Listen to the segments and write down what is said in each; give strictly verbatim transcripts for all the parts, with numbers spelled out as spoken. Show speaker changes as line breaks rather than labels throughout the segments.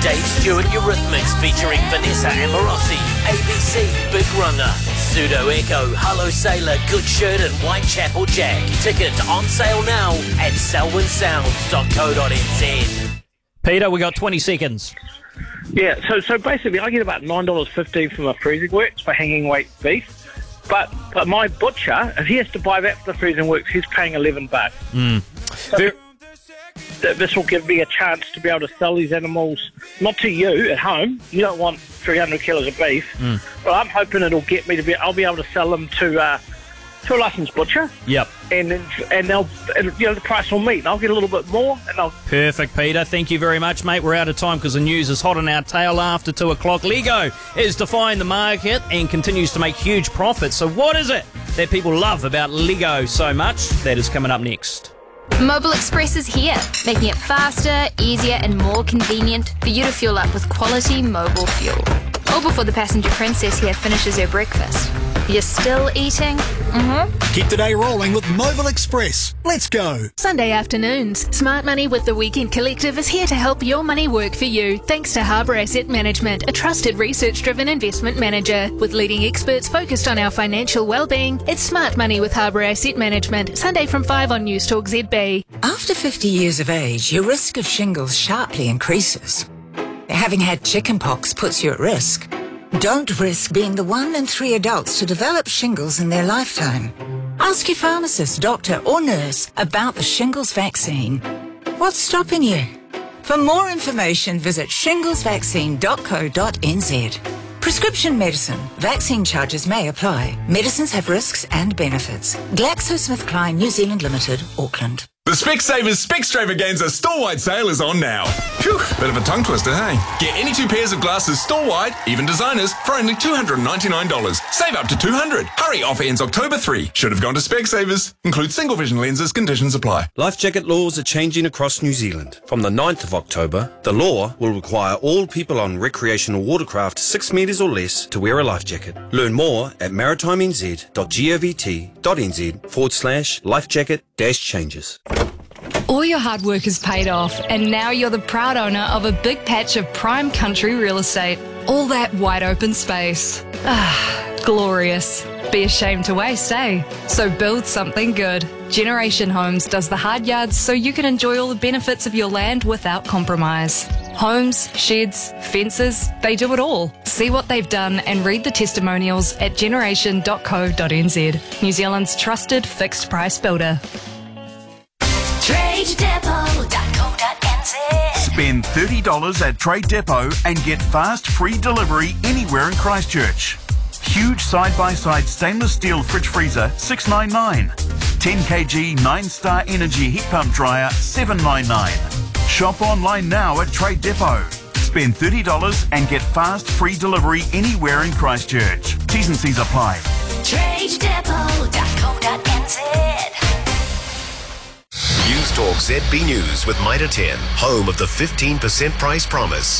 Dave Stewart Eurythmics featuring Vanessa Amorosi, A B C, Big Runner, Pseudo Echo, Hello Sailor, Good Shirt and Whitechapel Jack. Tickets on sale now at selwyn sounds dot co dot n z.
Peter, we got twenty seconds.
Yeah, so so basically I get about nine dollars fifty from my freezing works for hanging weight beef. But but my butcher, if he has to buy that for the freezing works, he's paying eleven bucks.
Mm.
So th- this will give me a chance to be able to sell these animals, not to you at home. You don't want three hundred kilos of beef.
Mm.
But I'm hoping it'll get me to be, I'll be able to sell them to uh, to a licensed butcher.
Yep.
And then, and they'll, and, you know, the price will meet. And I'll get a little bit more. And I'll.
Perfect, Peter. Thank you very much, mate. We're out of time because the news is hot on our tail after two o'clock. Lego is defying the market and continues to make huge profits. So what is it that people love about Lego so much? That is coming up next.
Mobile Express is here, making it faster, easier and more convenient for you to fuel up with quality mobile fuel. All before the passenger princess here finishes her breakfast. You're still eating? Mm-hmm.
Keep the day rolling with Mobile Express. Let's go.
Sunday afternoons. Smart Money with the Weekend Collective is here to help your money work for you. Thanks to Harbour Asset Management, a trusted research-driven investment manager. With leading experts focused on our financial well-being, it's Smart Money with Harbour Asset Management. Sunday from five on News Talk Z B.
After fifty years of age, your risk of shingles sharply increases. Having had chickenpox puts you at risk. Don't risk being the one in three adults to develop shingles in their lifetime. Ask your pharmacist, doctor or nurse about the shingles vaccine. What's stopping you? For more information, visit shingles vaccine dot co dot n z. Prescription medicine. Vaccine charges may apply. Medicines have risks and benefits. GlaxoSmithKline New Zealand Limited, Auckland.
The Specsavers Specstravaganza store-wide sale is on now. Phew, bit of a tongue twister, hey? Get any two pairs of glasses store-wide, even designers, for only two hundred ninety-nine dollars. Save up to two hundred dollars. Hurry, offer ends October third. Should have gone to Specsavers. Includes single vision lenses, conditions apply.
Life jacket laws are changing across New Zealand. From the ninth of October, the law will require all people on recreational watercraft six metres or less to wear a life jacket. Learn more at maritimez dot govt dot n z forward slash life jacket dash changes.
All your hard work is paid off, and now you're the proud owner of a big patch of prime country real estate. All that wide open space. Ah, glorious. Be ashamed to waste, eh? So build something good. Generation Homes does the hard yards so you can enjoy all the benefits of your land without compromise. Homes, sheds, fences, they do it all. See what they've done and read the testimonials at generation dot co dot n z. New Zealand's trusted fixed price builder.
trade depot dot co dot n z.
Spend thirty dollars at Trade Depot and get fast free delivery anywhere in Christchurch. Huge side-by-side stainless steel fridge freezer, six ninety-nine. ten kilogram nine star Energy heat pump dryer, seven ninety-nine. Shop online now at Trade Depot. Spend thirty dollars and get fast free delivery anywhere in Christchurch. T's and C's apply.
trade depot dot co dot n z.
News Talk Z B News with Mitre ten, home of the fifteen percent price promise.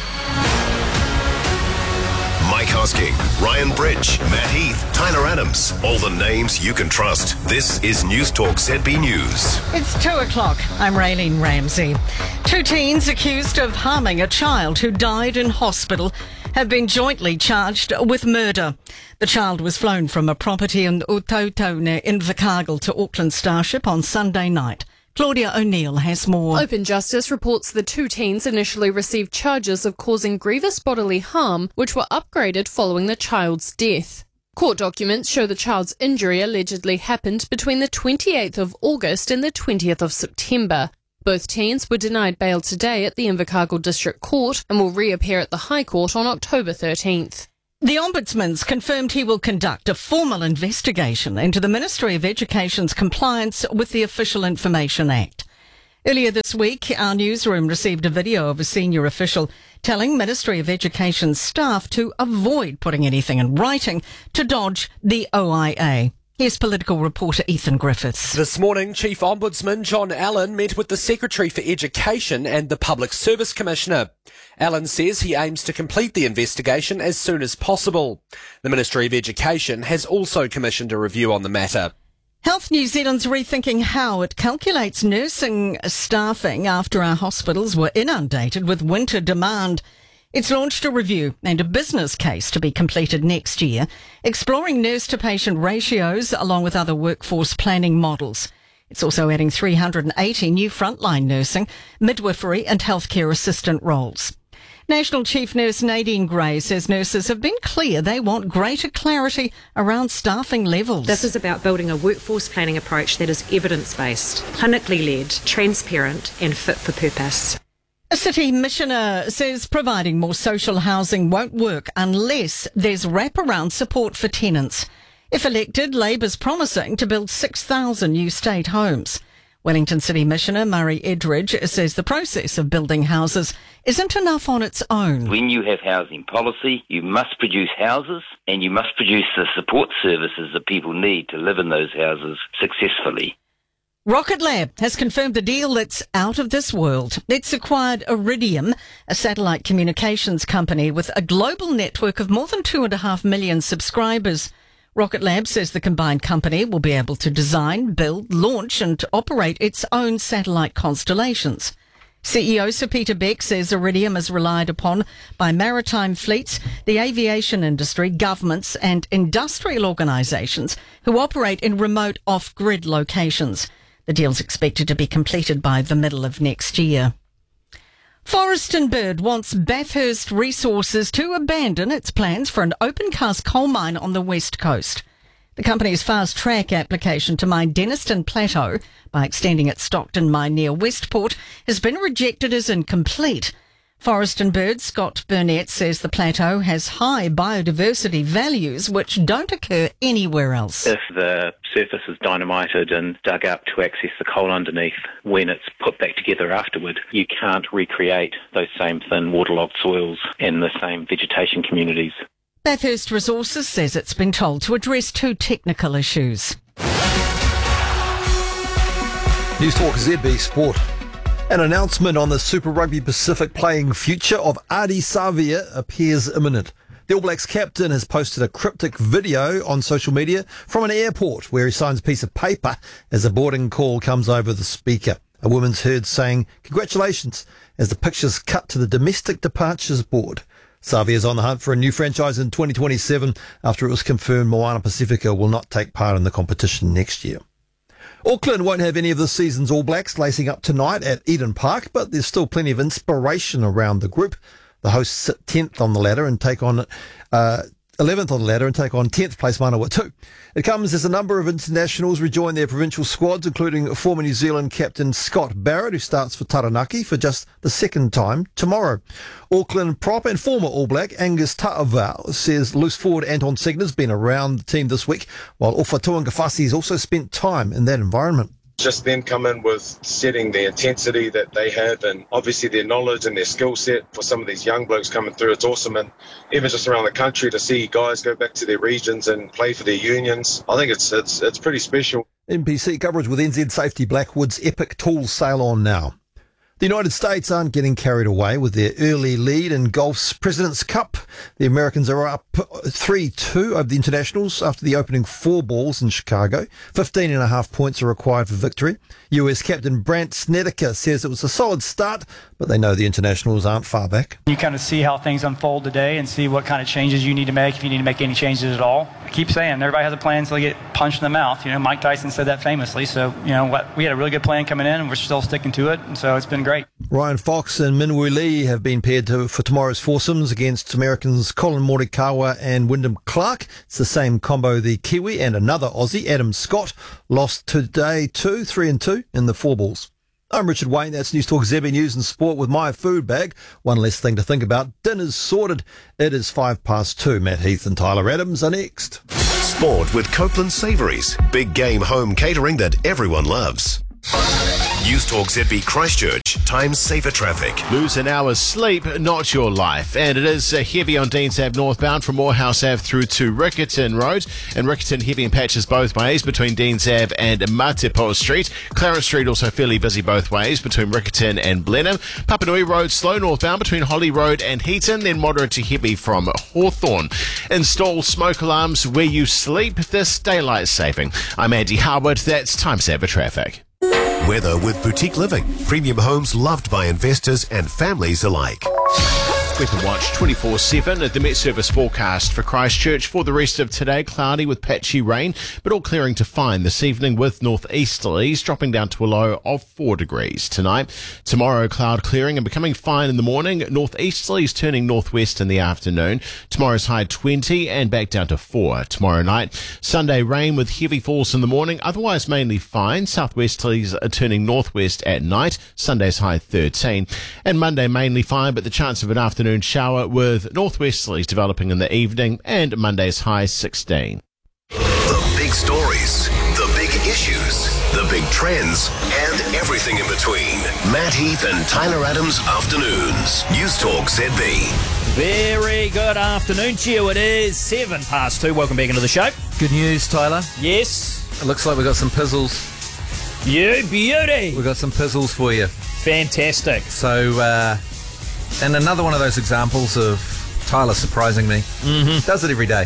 Mike Hosking, Ryan Bridge, Matt Heath, Tyler Adams. All the names you can trust. This is News Talk Z B News.
It's two o'clock. I'm Raylene Ramsey. Two teens accused of harming a child who died in hospital have been jointly charged with murder. The child was flown from a property in Utautau near Invercargill to Auckland Starship on Sunday night. Claudia O'Neill has more.
Open Justice reports the two teens initially received charges of causing grievous bodily harm, which were upgraded following the child's death. Court documents show the child's injury allegedly happened between the twenty-eighth of August and the twentieth of September. Both teens were denied bail today at the Invercargill District Court and will reappear at the High Court on October thirteenth.
The Ombudsman's confirmed he will conduct a formal investigation into the Ministry of Education's compliance with the Official Information Act. Earlier this week, our newsroom received a video of a senior official telling Ministry of Education staff to avoid putting anything in writing to dodge the O I A. Here's political reporter Ethan Griffiths.
This morning, Chief Ombudsman John Allen met with the Secretary for Education and the Public Service Commissioner. Allen says he aims to complete the investigation as soon as possible. The Ministry of Education has also commissioned a review on the matter.
Health New Zealand's rethinking how it calculates nursing staffing after our hospitals were inundated with winter demand. It's launched a review and a business case to be completed next year, exploring nurse-to-patient ratios along with other workforce planning models. It's also adding three hundred eighty new frontline nursing, midwifery and healthcare assistant roles. National Chief Nurse Nadine Gray says nurses have been clear they want greater clarity around staffing levels.
This is about building a workforce planning approach that is evidence-based, clinically led, transparent and fit for purpose.
A city missioner says providing more social housing won't work unless there's wraparound support for tenants. If elected, Labour's promising to build six thousand new state homes. Wellington City Missioner Murray Edridge says the process of building houses isn't enough on its own.
When you have housing policy, you must produce houses and you must produce the support services that people need to live in those houses successfully.
Rocket Lab has confirmed a deal that's out of this world. It's acquired Iridium, a satellite communications company with a global network of more than two and a half million subscribers. Rocket Lab says the combined company will be able to design, build, launch and operate its own satellite constellations. C E O Sir Peter Beck says Iridium is relied upon by maritime fleets, the aviation industry, governments and industrial organisations who operate in remote off-grid locations. The deal's expected to be completed by the middle of next year. Forest and Bird wants Bathurst Resources to abandon its plans for an open-cast coal mine on the west coast. The company's fast-track application to mine Denniston Plateau by extending its Stockton mine near Westport has been rejected as incomplete. Forest and Bird Scott Burnett says the plateau has high biodiversity values which don't occur anywhere else.
If the surface is dynamited and dug up to access the coal underneath, when it's put back together afterward, you can't recreate those same thin waterlogged soils and the same vegetation communities.
Bathurst Resources says it's been told to address two technical issues.
News Talk Z B Sport. An announcement on the Super Rugby Pacific playing future of Ardie Savea appears imminent. The All Blacks captain has posted a cryptic video on social media from an airport where he signs a piece of paper as a boarding call comes over the speaker. A woman's heard saying, "Congratulations," as the pictures cut to the domestic departures board. Savea is on the hunt for a new franchise in twenty twenty-seven after it was confirmed Moana Pacifica will not take part in the competition next year. Auckland won't have any of this season's All Blacks lacing up tonight at Eden Park, but there's still plenty of inspiration around the group. The hosts sit tenth on the ladder and take on uh, eleventh on the ladder and take on tenth place Manawatu. It comes as a number of internationals rejoin their provincial squads, including former New Zealand captain Scott Barrett, who starts for Taranaki for just the second time tomorrow. Auckland prop and former All Black Angus Ta'avao says loose forward Anton Segner's been around the team this week, while Ofa Tuangafasi has also spent time in that environment.
Just them come in with setting the intensity that they have and obviously their knowledge and their skill set for some of these young blokes coming through. It's awesome. And even just around the country to see guys go back to their regions and play for their unions, I think it's it's it's pretty special.
N P C coverage with N Z Safety Blackwood's epic tools sail on now. The United States aren't getting carried away with their early lead in golf's President's Cup. The Americans are up three two over the Internationals after the opening four balls in Chicago. Fifteen and a half points are required for victory. U S captain Brandt Snedeker says it was a solid start, but they know the Internationals aren't far back.
You kind of see how things unfold today and see what kind of changes you need to make, if you need to make any changes at all. I keep saying, everybody has a plan until they get punched in the mouth. You know, Mike Tyson said that famously. So, you know, what, we had a really good plan coming in, and we're still sticking to it. And so it's been great.
Ryan Fox and Minwoo Lee have been paired to, for tomorrow's foursomes against Americans Colin Morikawa and Wyndham Clark. It's the same combo, the Kiwi and another Aussie, Adam Scott, lost today two, three and two in the four balls. I'm Richard Wayne. That's News Talk Z B News and Sport with my food bag. One less thing to think about. Dinner's sorted. It is five past two. Matt Heath and Tyler Adams are next.
Sport with Copeland Savouries. Big game home catering that everyone loves. News Talk Z B Christchurch. Time saver traffic.
Lose an hour's sleep, not your life. And it is uh, heavy on Deans Ave northbound from Morehouse Ave through to Riccarton Road. And Riccarton heavy in patches both ways between Deans Ave and Matepo Street. Clarence Street also fairly busy both ways between Riccarton and Blenheim. Papanui Road slow northbound between Holly Road and Heaton, then moderate to heavy from Hawthorne. Install smoke alarms where you sleep this daylight saving. I'm Andy Harwood. That's Time Saver Traffic.
Weather with Boutique Living. Premium homes loved by investors and families alike.
Weather Watch twenty-four seven at the Met Service forecast for Christchurch for the rest of today. Cloudy with patchy rain, but all clearing to fine this evening with northeasterlies dropping down to a low of four degrees tonight. Tomorrow, cloud clearing and becoming fine in the morning. Northeasterlies turning northwest in the afternoon. Tomorrow's high twenty and back down to four tomorrow night. Sunday, rain with heavy falls in the morning, otherwise mainly fine. Southwesterlies are turning northwest at night. Sunday's high thirteen. And Monday, mainly fine, but the chance of an afternoon shower with northwesterlies developing in the evening, and Monday's high sixteen.
The big stories, the big issues, the big trends, and everything in between. Matt Heath and Tyler Adams Afternoons. News Talk Z B.
Very good afternoon to you. It is seven past two. Welcome back into the show.
Good news, Tyler.
Yes.
It looks like we've got some pizzles.
You beauty.
We've got some pizzles for you.
Fantastic.
So, uh... and another one of those examples of Tyler surprising me.
Mm-hmm.
Does it every day.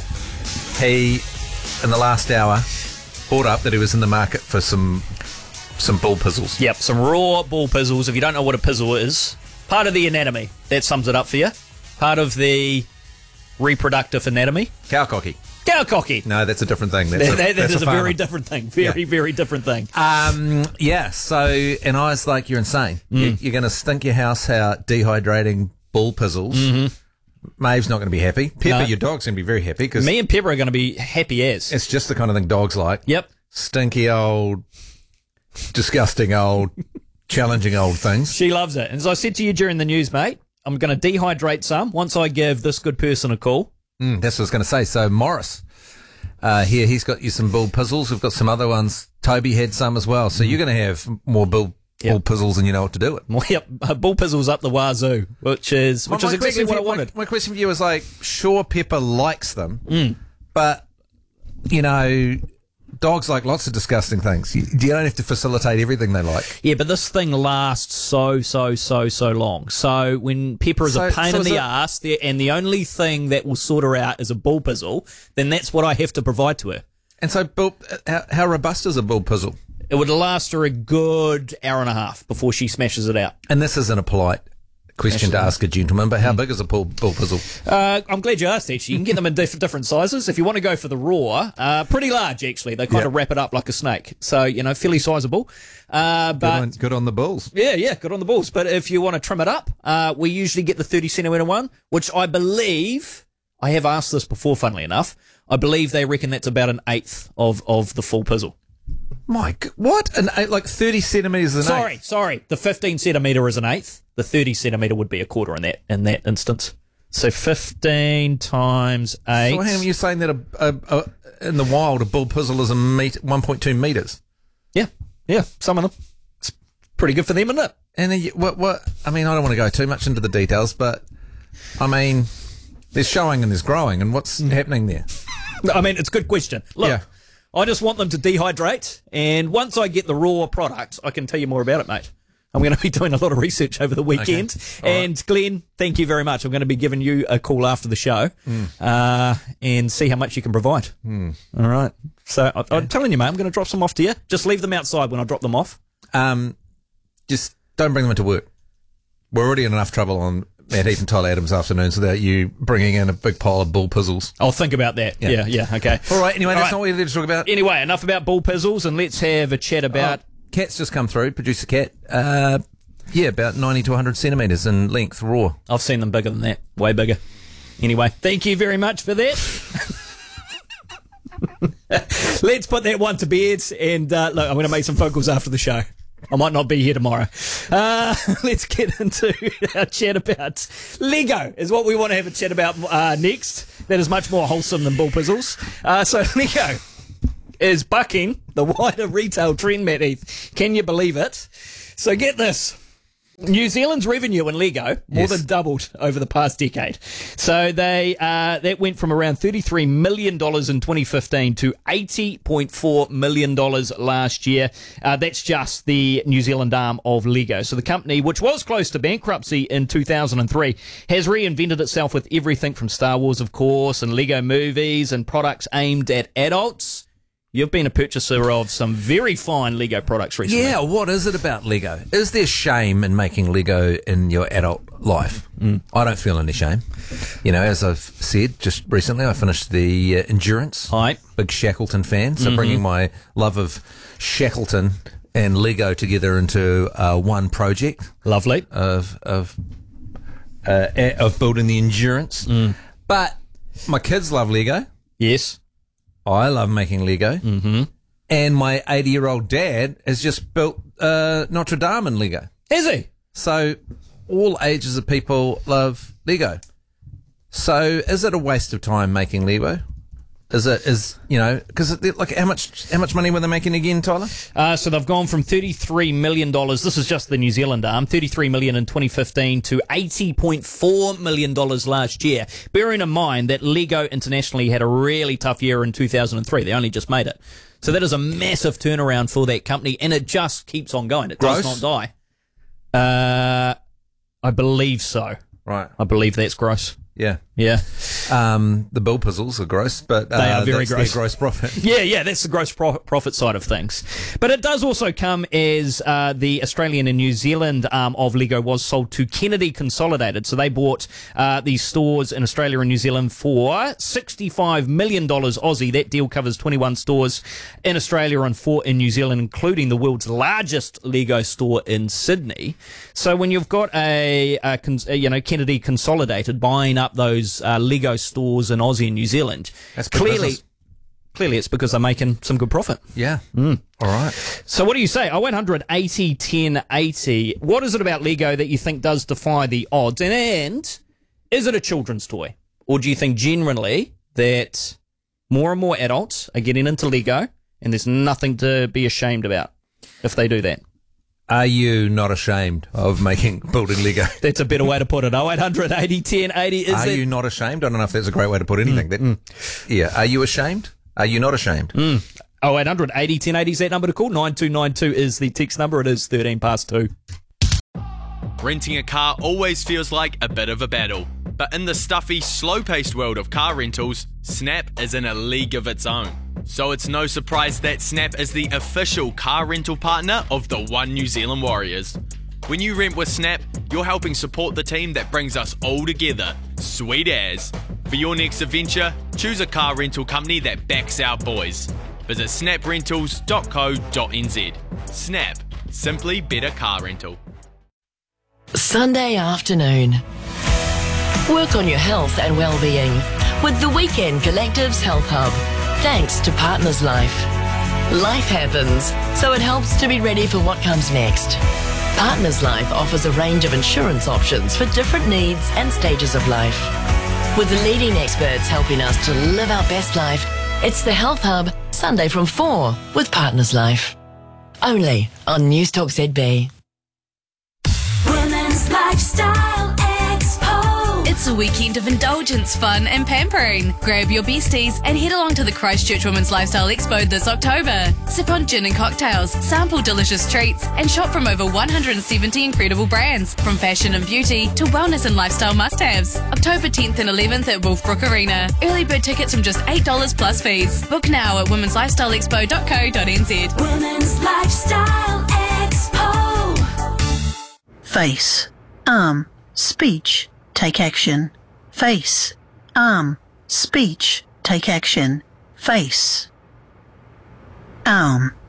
He, in the last hour, brought up that he was in the market for some some bull pizzles.
Yep, some raw bull pizzles. If you don't know what a pizzle is, part of the anatomy. That sums it up for you. Part of the reproductive anatomy.
Cowcocky.
Cowcocky.
No, that's a different thing. That's
that,
a,
that, that
that's
is
a,
a very different thing. Very,
Yeah.
very different thing.
Um, yeah, so, and I was like, you're insane.
Mm.
You, you're going to stink your house out dehydrating bull pizzles.
Mm-hmm.
Maeve's not going to be happy. Pepper,
No.
your dog's going to be very happy. Cause
Me and Pepper are going to be happy as.
it's just the kind of thing dogs like.
Yep.
Stinky old, disgusting old, challenging old things.
She loves it. And as I said to you during the news, mate, I'm going to dehydrate some once I give this good person a call.
Mm, that's what I was going to say. So Morris, uh, here, he's got you some bull pizzles. We've got some other ones. Toby had some as well. So you're going to have more bull
Yep.
bull pizzles and you know what to do with.
Well, yep, bull pizzles up the wazoo, which is which
My-
is
my
exactly
question
what I
for you-
wanted.
My, my question for you is like, sure, Pepper likes them,
Mm.
but, you know, dogs like lots of disgusting things. You, you don't have to facilitate everything they like.
Yeah, but this thing lasts so, so, so, so long. So when Pepper is
So-
a pain
so
in
is
the
it-
ass, the, and the only thing that will sort her out is a bull pizzle, then that's what I have to provide to her.
And so, bull, how, how robust is a bull pizzle?
It would last her a good hour and a half before she smashes it out.
And this isn't a polite question to
Actually.
ask a gentleman, but how big is a bull, bull pizzle?
Uh, I'm glad you asked, actually. You can get them in diff- different sizes. If you want to go for the raw, uh, pretty large, actually. They kind
Yeah.
of wrap it up like a snake. So, you know, fairly sizable. Uh,
Good
but
on, good on the bulls.
Yeah, yeah, good on the balls. But if you want to trim it up, uh, we usually get the thirty centimetre one, which I believe, I have asked this before, funnily enough, I believe they reckon that's about an eighth of, of the full pizzle.
Mike, what? An eight, like thirty centimetres an
Sorry,
eighth?
sorry. The fifteen centimetre is an eighth. The thirty centimetre would be a quarter in that in that instance. So fifteen times eight.
So hang on, you're saying that a, a, a, in the wild, a bull pizzle is a meet, one point two metres?
Yeah, yeah, some of them. It's pretty good for them, isn't it?
And then you, what, what, I mean, I don't want to go too much into the details, but, I mean, there's showing and there's growing, and what's happening there?
I mean, it's a good question. Look,
Yeah.
I just want them to dehydrate, and once I get the raw product, I can tell you more about it, mate. I'm going to be doing a lot of research over the weekend.
Okay. All
And Glenn, thank you very much. I'm going to be giving you a call after the show
Mm.
uh, and see how much you can provide.
Mm.
All right. So I, I'm telling you, mate, I'm going to drop some off to you. Just leave them outside when I drop them off.
Um, just don't bring them into work. We're already in enough trouble on Matt Heath and Tyler Adams afternoons without you bringing in a big pile of bull pizzles.
I'll think about that. Yeah,
Yeah.
yeah, okay.
All right, anyway,
All
that's
right.
not what you're there to talk about.
Anyway, enough about bull pizzles, and let's have a chat about...
Oh, Cat's just come through, producer Cat. Uh, yeah, about ninety to one hundred centimetres in length, raw.
I've seen them bigger than that. Way bigger. Anyway, thank you very much for that. Let's put that one to bed. And uh, look, I'm going to make some phone calls after the show. I might not be here tomorrow. Uh, let's get into our chat about Lego, is what we want to have a chat about uh, next. That is much more wholesome than bull pizzles. Uh, so Lego is bucking the wider retail trend, Matt Heath. Can you believe it? So get this. New Zealand's revenue in Lego more
Yes.
than doubled over the past decade. So they uh, that went from around thirty-three million dollars in twenty fifteen to eighty point four million dollars last year. Uh, that's just the New Zealand arm of Lego. So the company, which was close to bankruptcy in two thousand three, has reinvented itself with everything from Star Wars, of course, and Lego movies and products aimed at adults. You've been a purchaser of some very fine Lego products recently.
Yeah, what is it about Lego? Is there shame in making Lego in your adult life?
Mm.
I don't feel any shame. You know, as I've said just recently, I finished the uh, Endurance.
Hi.
Big Shackleton fan. So
Mm-hmm.
bringing my love of Shackleton and Lego together into uh, one project.
Lovely.
Of of uh, a- of building the Endurance.
Mm.
But my kids love Lego.
Yes.
I love making Lego.
Mm-hmm.
And my eighty-year-old dad has just built uh, Notre Dame in Lego.
Is he?
So all ages of people love Lego. So is it a waste of time making Lego? Is it, is, you know, because like how much, how much money were they making again, Tyler?
Uh, so they've gone from thirty-three million dollars, this is just the New Zealand arm, thirty-three million dollars in twenty fifteen to eighty point four million dollars last year. Bearing in mind that Lego internationally had a really tough year in two thousand three. They only just made it. So that is a massive turnaround for that company, and it just keeps on going. It does
Gross?
not die. Uh, I believe so.
Right.
I believe that's gross.
Yeah.
Yeah.
Um, the bill puzzles are gross, but uh,
They are very
that's
gross.
their gross profit.
Yeah, yeah, that's the gross pro- profit side of things. But it does also come as uh, the Australian and New Zealand arm of Lego was sold to Kennedy Consolidated. So they bought uh, these stores in Australia and New Zealand for sixty-five million dollars Aussie. That deal covers twenty-one stores in Australia and four in New Zealand, including the world's largest Lego store in Sydney. So when you've got a, a cons- you know, Kennedy Consolidated buying up those uh, Lego stores in Aussie and New Zealand,
That's good
clearly,
business.
clearly it's because they're making some good profit.
Yeah.
Mm.
All right.
So what do you say? oh one hundred eighty ten eighty. What is it about Lego that you think does defy the odds? And, and is it a children's toy? Or do you think generally that more and more adults are getting into Lego and there's nothing to be ashamed about if they do that?
Are you not ashamed of making building Lego?
That's a better way to put it. oh eight hundred eighty ten eighty. Is
Are
it?
you not ashamed? I don't know if that's a great way to put anything.
Mm,
That, Yeah. Are you ashamed? Are you not ashamed?
Mm. oh eight hundred eighty ten eighty is that number to call. nine two nine two is the text number. It is thirteen past two.
Renting a car always feels like a bit of a battle. But in the stuffy, slow-paced world of car rentals, Snap is in a league of its own. So it's no surprise that Snap is the official car rental partner of the One New Zealand Warriors. When you rent with Snap, you're helping support the team that brings us all together. Sweet as. For your next adventure, choose a car rental company that backs our boys. Visit snap rentals dot co dot n z. Snap. Simply better car rental.
Sunday afternoon. Work on your health and well-being with the Weekend Collective's Health Hub. Thanks to Partners Life. Life happens, so it helps to be ready for what comes next. Partners Life offers a range of insurance options for different needs and stages of life. With the leading experts helping us to live our best life, it's the Health Hub, Sunday from four with Partners Life. Only on News Talk Z B.
Women's Lifestyle Expo.
It's a weekend of indulgence, fun and pampering. Grab your besties and head along to the Christchurch Women's Lifestyle Expo this October. Sip on gin and cocktails, sample delicious treats and shop from over one hundred seventy incredible brands, from fashion and beauty to wellness and lifestyle must-haves. October tenth and eleventh at Wolfbrook Arena. Early bird tickets from just eight dollars plus fees. Book now at womens lifestyle expo dot co dot n z.
Women's Lifestyle Expo.
Face, arm, speech, take action. Face, arm, speech, take action. Face, arm,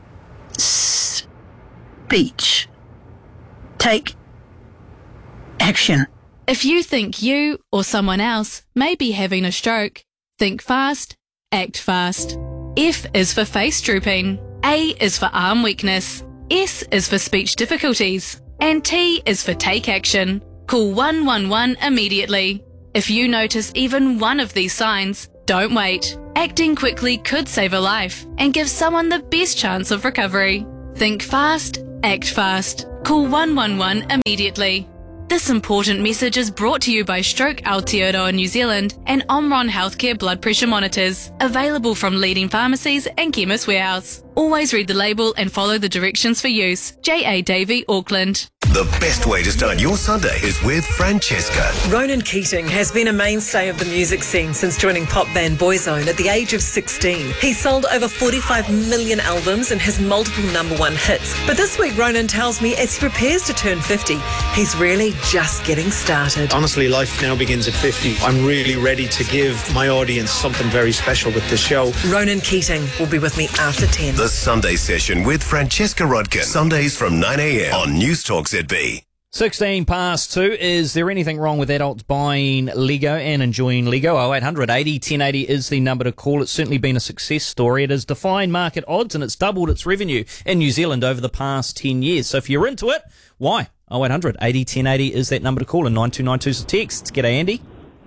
speech, take action.
If you think you or someone else may be having a stroke, think fast, act fast. F is for face drooping. A is for arm weakness. S is for speech difficulties. And T is for take action. Call one one one immediately. If you notice even one of these signs, don't wait. Acting quickly could save a life and give someone the best chance of recovery.
Think fast, act fast. Call one one one immediately. This important message is brought to you by Stroke Aotearoa New Zealand and Omron Healthcare Blood Pressure Monitors, available from leading pharmacies and Chemist Warehouse. Always read the label and follow the directions for use. J A Davey, Auckland.
The best way to start your Sunday is with Francesca.
Ronan Keating has been a mainstay of the music scene since joining pop band Boyzone at the age of sixteen. He's sold over forty-five million albums and has multiple number one hits. But this week, Ronan tells me as he prepares to turn fifty, he's really just getting started.
Honestly, life now begins at fifty. I'm really ready to give my audience something very special with this show.
Ronan Keating will be with me after ten.
The Sunday Session with Francesca Rudkin. Sundays from nine a.m. on News Talk Z B.
sixteen past two. Is there anything wrong with adults buying Lego and enjoying Lego? oh eight hundred eighty ten eighty is the number to call. It's certainly been a success story. It has defied market odds and it's doubled its revenue in New Zealand over the past ten years. So if you're into it, why? oh eight hundred eighty ten eighty is that number to call, and nine two nine two is the text. G'day, Andy.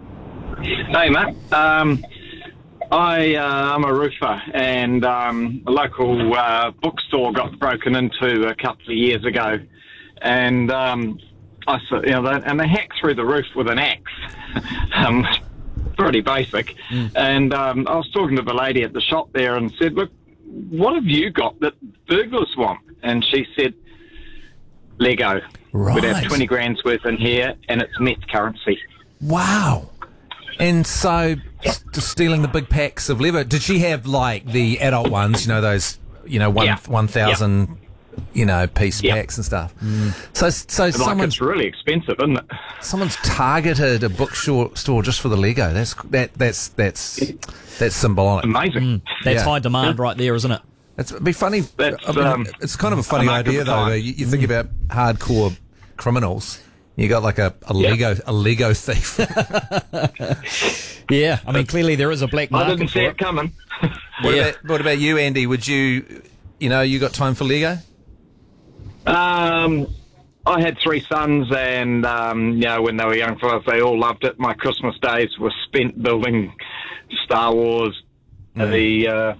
Hey, Matt. Um, I, uh, I'm a roofer, and um, a local uh, bookstore got broken into a couple of years ago. And um, I saw, you know, they, and they hacked through the roof with an axe. um, pretty basic. Mm. And um, I was talking to the lady at the shop there and said, "Look, what have you got that burglars want?" And she said, "Lego.
Right.
We'd have twenty grand's worth in here, and it's Met currency."
Wow. And so, just stealing the big packs of Lego. Did she have like the adult ones? You know those, you know, one
Yeah.
one thousand.
Yeah.
You know, piece
Yep.
packs and stuff. So, so
Like,
someone's
it's really expensive, isn't it?
someone's targeted a bookstore store just for the Lego. That's that that's that's that's symbolic.
Amazing.
That's
Yeah.
high demand right there, isn't it?
It's, it'd be funny.
That's,
I mean,
um,
it's kind of a funny
a mark of
idea
the
though.
time.
though. You, you think about hardcore criminals. You got like a, a
Yep.
Lego a Lego thief.
Yeah, I mean, clearly there is a black
I
market
didn't see
for
it coming.
What,
Yeah.
about, what about you, Andy? Would you, you know, you got time for Lego?
Um, I had three sons, and um, you know, when they were young fellas, they all loved it. My Christmas days were spent building Star Wars,
Mm.
the uh,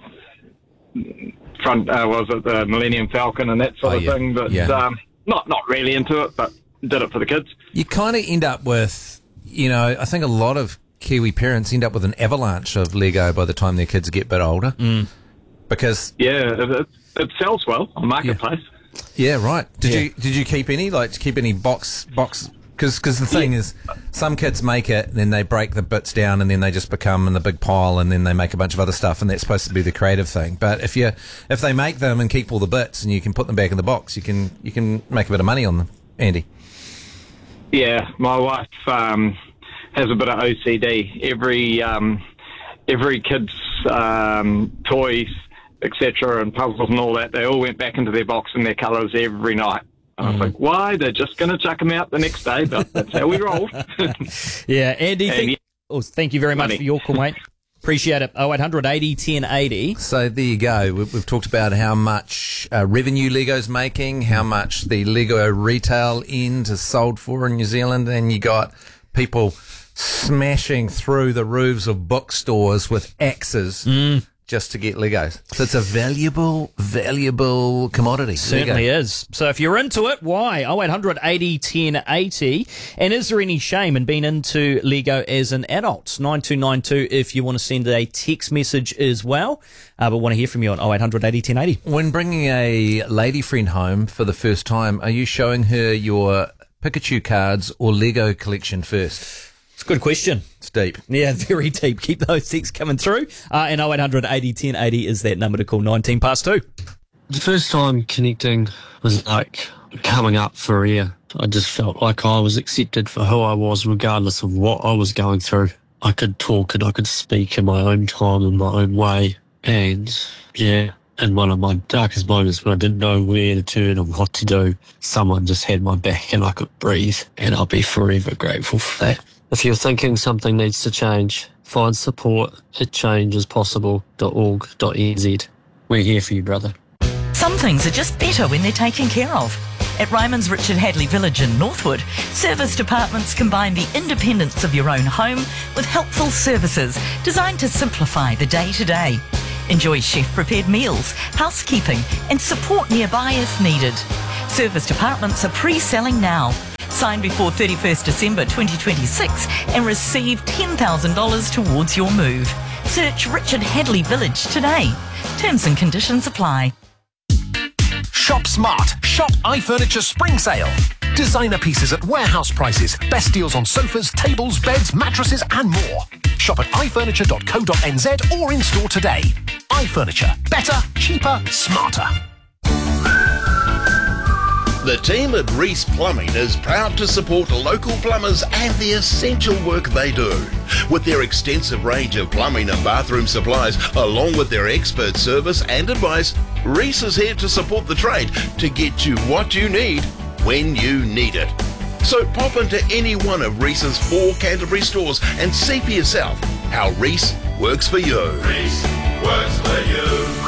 front uh, was it the Millennium Falcon and that sort
Oh,
of
yeah.
thing. But
Yeah.
um, not not really into it, but did it for the kids.
You kind of end up with, you know, I think a lot of Kiwi parents end up with an avalanche of Lego by the time their kids get a bit older.
Mm.
Because
Yeah, it, it, it sells well on Marketplace.
yeah, right. Did
Yeah.
you did you keep any like keep any box box? Because the thing is, some kids make it, then they break the bits down, and then they just become in the big pile, and then they make a bunch of other stuff, and that's supposed to be the creative thing. But if you if they make them and keep all the bits, and you can put them back in the box, you can you can make a bit of money on them, Andy.
Yeah, my wife um, has a bit of O C D. Every um, every kid's um, toys, et cetera, and puzzles and all that, they all went back into their box and their colours every night. And I was like, why? They're just going to chuck them out the next day, but that's how we roll.
Yeah, Andy,
And
thank,
yeah,
oh, thank you very much
money.
for your call, mate. Appreciate it. oh eight hundred eighty ten eighty.
So there you go. We've, we've talked about how much uh, revenue Lego's making, how much the Lego retail end has sold for in New Zealand, and you got people smashing through the roofs of bookstores with axes just to get Legos. So it's a valuable, valuable commodity.
Certainly
Lego.
is. So if you're into it, why? oh eight hundred eighty ten eighty. And is there any shame in being into Lego as an adult? nine two nine two if you want to send a text message as well. Uh, but want to hear from you on oh eight hundred eighty ten eighty.
When bringing a lady friend home for the first time, are you showing her your Pikachu cards or Lego collection first?
It's a good question.
It's deep.
Yeah, very deep. Keep those texts coming through. Uh, and oh eight hundred eighty ten eighty is that number to call. nineteen past two.
The first time connecting was like coming up for air. I just felt like I was accepted for who I was, regardless of what I was going through. I could talk and I could speak in my own time, in my own way. And yeah, in one of my darkest moments when I didn't know where to turn and what to do, someone just had my back and I could breathe. And I'll be forever grateful for that. If you're thinking something needs to change, find support at change is possible dot org dot n z. We're here for you, brother.
Some things are just better when they're taken care of. At Ryman's Richard Hadley Village in Northwood, service departments combine the independence of your own home with helpful services designed to simplify the day-to-day. Enjoy chef-prepared meals, housekeeping and support nearby if needed. Serviced apartments are pre-selling now. Sign before thirty-first December twenty twenty-six and receive ten thousand dollars towards your move. Search Richard Hadley Village today. Terms and conditions apply.
Shop smart. Shop iFurniture Spring Sale. Designer pieces at warehouse prices. Best deals on sofas, tables, beds, mattresses and more. Shop at i furniture dot co dot n z or in store today. iFurniture. Better, cheaper, smarter.
The team at Reese Plumbing is proud to support local plumbers and the essential work they do. With their extensive range of plumbing and bathroom supplies, along with their expert service and advice, Reese is here to support the trade to get you what you need when you need it. So pop into any one of Reese's four Canterbury stores and see for yourself how Reese works for you. Reese works for you.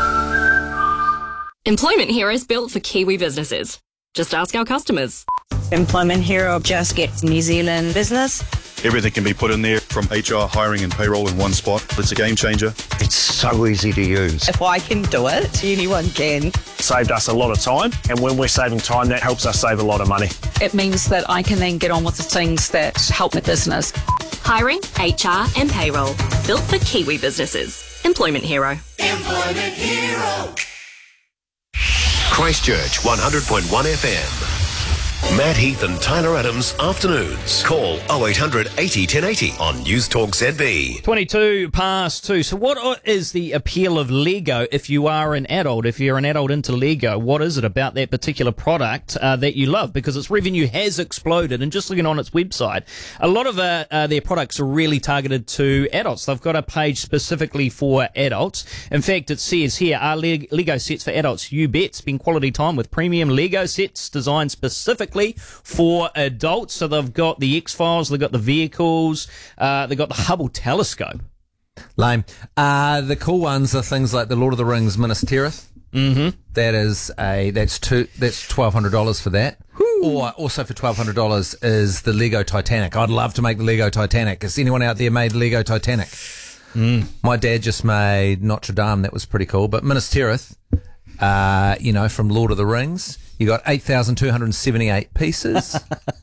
Employment Hero is built for Kiwi businesses. Just ask our customers.
Employment Hero just gets New Zealand business.
Everything can be put in there, from H R, hiring and payroll in one spot. It's a game changer.
It's so easy to use.
If I can do it, anyone can.
Saved us a lot of time, and when we're saving time, that helps us save a lot of money.
It means that I can then get on with the things that help my business.
Hiring, H R and payroll. Built for Kiwi businesses. Employment Hero.
Employment Hero. Christchurch one hundred point one F M. Matt Heath and Tyler Adams afternoons. Call oh eight hundred eighty ten eighty on News Talk Z B.
twenty-two past two. So what is the appeal of Lego if you are an adult? If you're an adult into Lego, what is it about that particular product uh, that you love? Because its revenue has exploded, and just looking on its website, a lot of uh, uh, their products are really targeted to adults. They've got a page specifically for adults. In fact, it says here, are Le- Lego sets for adults? You bet. Spend quality time with premium Lego sets designed specifically for adults. So they've got the X-Files, they've got the vehicles, uh, they've got the Hubble telescope.
Lame. Uh, the cool ones are things like the Lord of the Rings Minas Tirith.
Mm-hmm.
That is a that's two that's twelve hundred dollars for that. Woo. Or also for twelve hundred dollars is the Lego Titanic. I'd love to make the Lego Titanic. Has anyone out there made Lego Titanic?
Mm.
My dad just made Notre Dame. That was pretty cool. But Minas Tirith, uh, you know, from Lord of the Rings. You got eight thousand two hundred seventy-eight pieces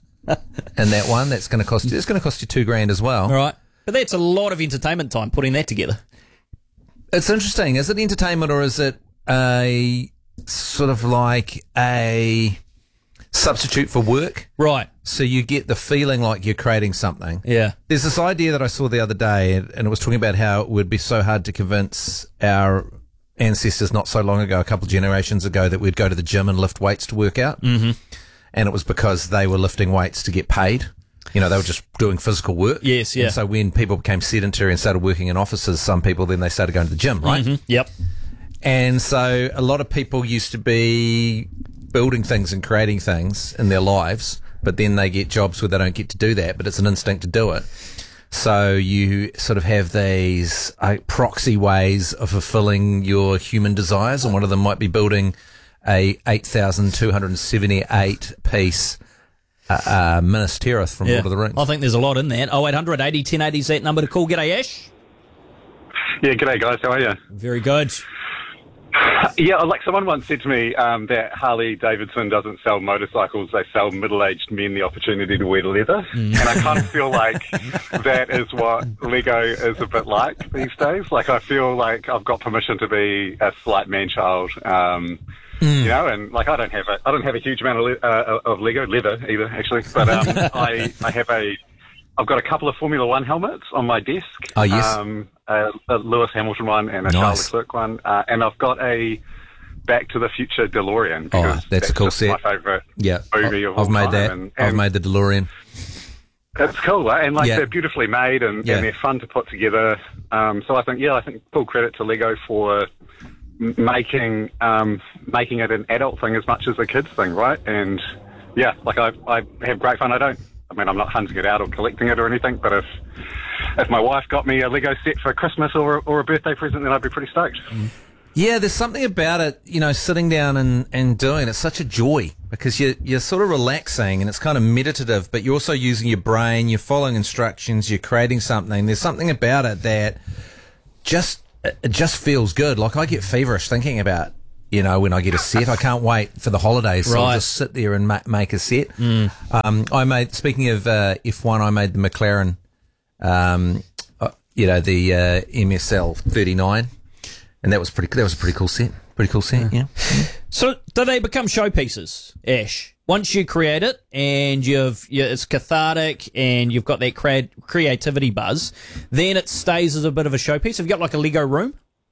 in that one. That's going to cost you, it's going to cost you two grand as well.
All right. But that's a lot of entertainment time putting that together.
It's interesting. Is it entertainment or is it a sort of like a substitute for work?
Right.
So you get the feeling like you're creating something.
Yeah.
There's this idea that I saw the other day, and it was talking about how it would be so hard to convince our ancestors not so long ago, a couple of generations ago, that we'd go to the gym and lift weights to work out.
Mm-hmm.
And it was because they were lifting weights to get paid. You know, they were just doing physical work.
Yes, yeah.
And so when people became sedentary and started working in offices, some people, then they started going to the gym, right?
Mm-hmm. Yep.
And so a lot of people used to be building things and creating things in their lives, but then they get jobs where they don't get to do that, but it's an instinct to do it. So you sort of have these uh, proxy ways of fulfilling your human desires, and one of them might be building a eight thousand two hundred seventy-eight piece uh, uh, Minas Tirith from
Yeah.
Lord of the Rings.
I think there's a lot in that. oh eight hundred eighty ten eighty is that number to call. G'day, Ash.
Yeah, g'day guys, how are you?
Very good.
Yeah, like someone once said to me um, that Harley Davidson doesn't sell motorcycles, they sell middle-aged men the opportunity to wear leather.
Mm.
And I kind of feel like that is what Lego is a bit like these days. Like I feel like I've got permission to be a slight man-child, um,
Mm.
you know, and like I don't have a, I don't have a huge amount of, le- uh, of Lego leather either, actually. But um, I, I have a, I've got a couple of Formula One helmets on my desk.
Oh, yes.
Um, a, a Lewis Hamilton one and a
Nice.
Charles Leclerc one. Uh, and I've got a Back to the Future DeLorean.
Oh,
because
that's a cool
just
set.
my favourite
Yeah,
movie of
I've
all
made
time.
that.
And,
I've
and
made the DeLorean.
It's cool, right? And like
Yeah.
they're beautifully made and,
Yeah.
and they're fun to put together. Um, so I think, yeah, I think full credit to Lego for m- making um, making it an adult thing as much as a kid's thing, right? And yeah, like I, I have great fun. I don't, I mean, I'm not hunting it out or collecting it or anything, but if if my wife got me a Lego set for Christmas or or a birthday present, then I'd be pretty stoked.
Yeah, there's something about it, you know, sitting down and, and doing it's such a joy because you're, you're sort of relaxing and it's kind of meditative, but you're also using your brain, you're following instructions, you're creating something. There's something about it that just it, it just feels good. Like I get feverish thinking about, you know, when I get a set. I can't wait for the holidays. So
Right.
I'll just sit there and ma- make a set.
Mm.
Um, I made, speaking of uh, F one, I made the McLaren, um, uh, you know, the uh, M S L thirty-nine, and that was pretty. That was a pretty cool set. Pretty cool set, yeah.
So do they become showpieces, Ash? Once you create it and you've you, it's cathartic and you've got that crea- creativity buzz, then it stays as a bit of a showpiece. Have you got like a Lego room?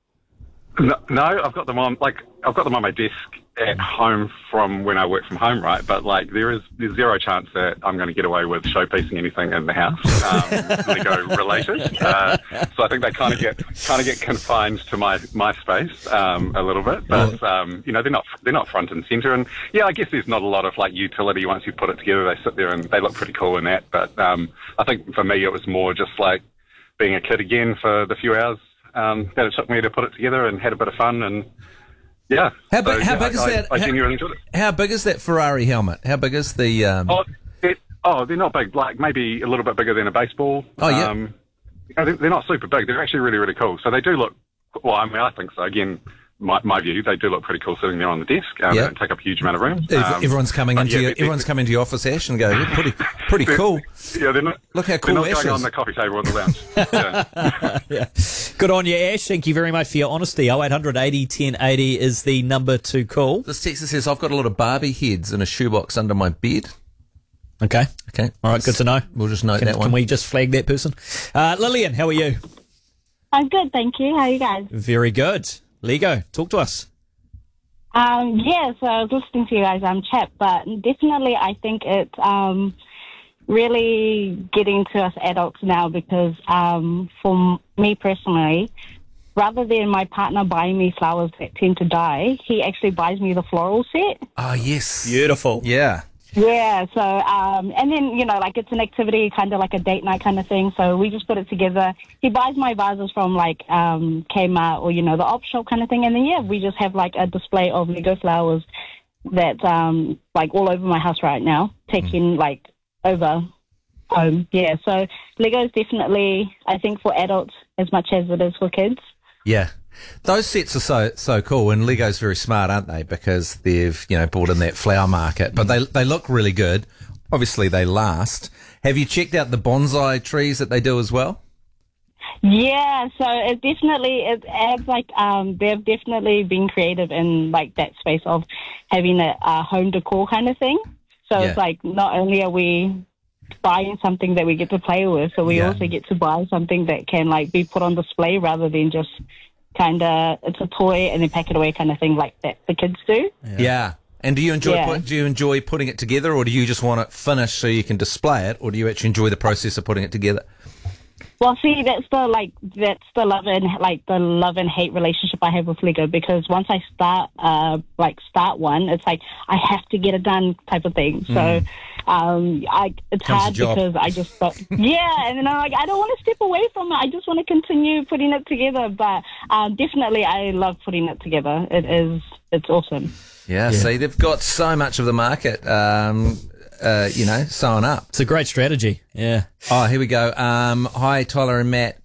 No, no, I've got them on like I've got them on my desk at home from when I work from home, right? But like there is there's zero chance that I'm going to get away with showpiecing anything in the house, um, Lego related. Uh, so I think they kind of get kind of get confined to my my space um, a little bit. But um, you know they're not they're not front and center. And yeah, I guess there's not a lot of like utility once you put it together. They sit there and they look pretty cool in that. But um, I think for me it was more just like being a kid again for the few hours. Um, that it took me to put it together and had a bit of fun and yeah.
How big?
So,
how
yeah,
big is
I,
that?
I, I
how,
genuinely enjoyed it.
how big is that Ferrari helmet? How big is the? Um...
Oh, it, oh, they're not big. Like maybe a little bit bigger than a baseball.
Oh, yeah.
Um, you know, they're, they're not super big. They're actually really, really cool. So they do look. Well, I mean, I think so. Again, my, my view, they do look pretty cool sitting there on the desk. Um,
Yeah.
They don't take up a huge amount of room.
Ev-
Um,
everyone's coming
but
into
yeah,
your,
they're-
everyone's coming to your office, Ash, and go, "You're pretty, pretty
they're-
cool."
Yeah, they're not.
Look how cool
they're not
Ash
going
is.
on the coffee table in the lounge. Yeah.
Yeah. Good on you, Ash. Thank you very much for your honesty. oh eight hundred eighty ten eighty is the number to call.
This text says, "I've got a lot of Barbie heads in a shoebox under my bed."
Okay.
Okay.
All right, good to know.
We'll just note
Can,
that one.
can we just flag that person? Uh, Lillian, how are you?
I'm good, thank you. How are you guys?
Very good. Lego, talk to us.
Um, yeah, so I was listening to you guys um, chat, but definitely I think it's um, really getting to us adults now because um, for me personally, rather than my partner buying me flowers that tend to die, he actually buys me the floral set.
Oh, yes.
Beautiful.
Yeah.
Yeah, so, um, and then, you know, like it's an activity, kind of like a date night kind of thing. So we just put it together. He buys my vases from like um, Kmart or, you know, the op shop kind of thing. And then, yeah, we just have like a display of Lego flowers that's um, like all over my house right now, taking like over home. Yeah, so Lego is definitely, I think, for adults as much as it is for kids.
Yeah. Those sets are so so cool, and Lego's very smart, aren't they? Because they've, you know, brought in that flower market, but they they look really good. Obviously, they last. Have you checked out the bonsai trees that they do as well?
Yeah, so it definitely it adds like um they've definitely been creative in like that space of having a, a home decor kind of thing. So
Yeah.
it's like not only are we buying something that we get to play with, so we
Yeah.
also get to buy something that can like be put on display rather than just kind of it's a toy and then pack it away kind of thing like that the kids do.
Yeah. And do you enjoy
Yeah.
put, do you enjoy putting it together, or do you just want it finished so you can display it, or do you actually enjoy the process of putting it together?
Well, see, that's the like that's the love and like the love and hate relationship I have with Lego, because once I start uh like start one, it's like I have to get it done type of thing. So
Mm.
um I it's
Comes a
hard
job.
because I just thought, yeah, and then I'm like I don't want to step away from it. I just want to continue putting it together. But um, definitely, I love putting it together. It is it's awesome.
Yeah, see, they've got so much of the market, um, uh, you know, sewn up.
It's a great strategy. Yeah.
Oh, here we go. Um, hi, Tyler and Matt.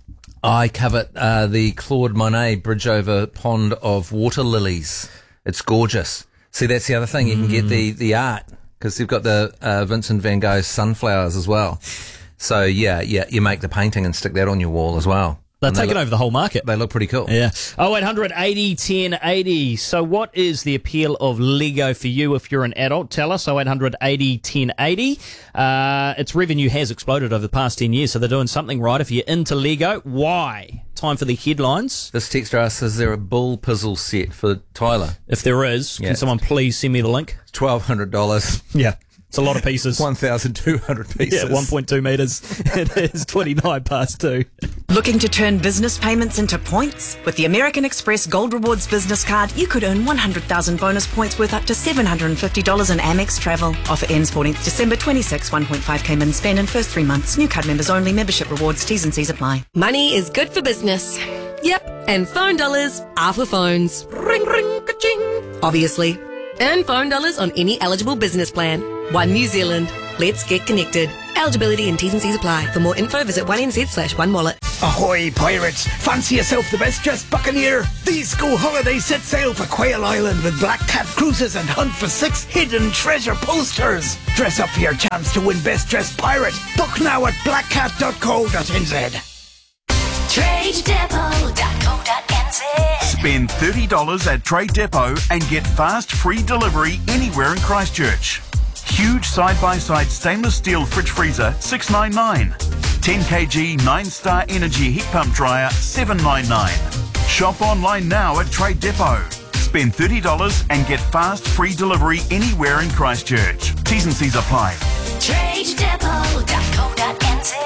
I covet uh, the Claude Monet bridge over pond of water lilies. It's gorgeous. See, that's the other thing. You can get the, the art because they've got the uh, Vincent van Gogh sunflowers as well. So, yeah, yeah, you make the painting and stick that on your wall as well.
They're
And they
taking
look-
over the whole market.
They look pretty cool.
Yeah. oh eight hundred eighty ten eighty. So what is the appeal of Lego for you if you're an adult? Tell us. oh eight hundred eighty ten eighty. Uh, its revenue has exploded over the past ten years, so they're doing something right. If you're into Lego, why? Time for the headlines.
This texter asks, is there a bull puzzle set for Tyler?
If there is,
Yeah.
can someone please send me the link?
twelve hundred dollars.
Yeah. It's a lot of pieces.
one thousand two hundred pieces.
Yeah, one point two metres. It is twenty-nine past two.
Looking to turn business payments into points? With the American Express Gold Rewards business card, you could earn one hundred thousand bonus points worth up to seven hundred fifty dollars in Amex travel. Offer ends fourteenth December twenty-six. one point five K min spend in first three months. New card members only. Membership rewards. T's and C's apply.
Money is good for business. Yep, and phone dollars are for phones. Ring, ring, ka-ching. Obviously. Earn phone dollars on any eligible business plan. One New Zealand. Let's get connected. Eligibility and T's and C's apply. For more info, visit one N Z slash one wallet.
Ahoy, pirates! Fancy yourself the best-dressed buccaneer? These school holidays set sail for Quail Island with Black Cat cruises and hunt for six hidden treasure posters. Dress up for your chance to win best-dressed pirate. Book now at black cat dot co dot n z.
trade depot dot co dot n z.
Spend thirty dollars at Trade Depot and get fast free delivery anywhere in Christchurch. Huge side-by-side stainless steel fridge freezer, six ninety-nine. ten kilogram nine star Energy heat pump dryer, seven ninety-nine. Shop online now at Trade Depot. Spend thirty dollars and get fast free delivery anywhere in Christchurch. T's and C's apply.
trade depot dot co dot n z.